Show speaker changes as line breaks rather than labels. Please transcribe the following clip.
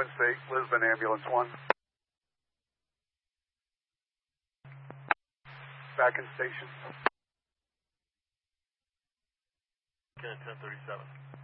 Twin State, Lisbon, Ambulance 1. Back in station.
Can 1037.